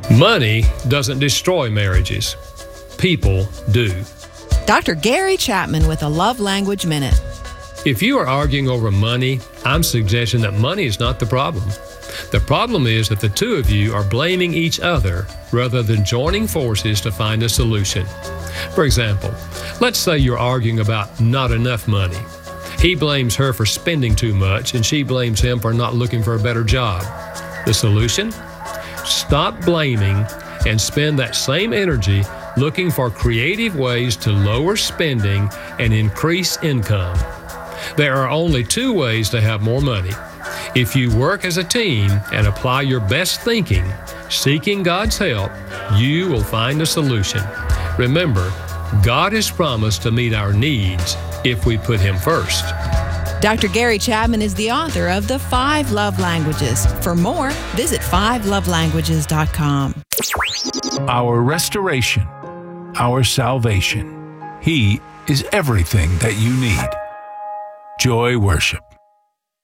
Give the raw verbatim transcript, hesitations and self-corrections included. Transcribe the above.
Money doesn't destroy marriages. People do. Doctor Gary Chapman with a Love Language Minute. If you are arguing over money, I'm suggesting that money is not the problem. The problem is that the two of you are blaming each other rather than joining forces to find a solution. For example, let's say you're arguing about not enough money. He blames her for spending too much and she blames him for not looking for a better job. The solution? Stop blaming and spend that same energy looking for creative ways to lower spending and increase income. There are only two ways to have more money. If you work as a team and apply your best thinking, seeking God's help, you will find a solution. Remember, God has promised to meet our needs if we put Him first. Doctor Gary Chapman is the author of The Five Love Languages. For more, visit five love languages dot com. Our restoration, our salvation. He is everything that you need. Joy Worship.